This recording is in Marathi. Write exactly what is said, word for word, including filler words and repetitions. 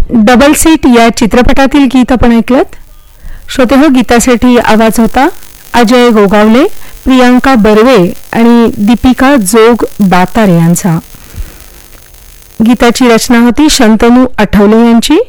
डबल सीट या चित्रपटातील गीत आपण ऐकलत. श्रोते हो, गीतासाठी आवाज होता अजय गोगावले, प्रियांका बर्वे आणि दीपिका जोग दातारे यांचा. गीताची रचना होती शंतनू आठवले यांची.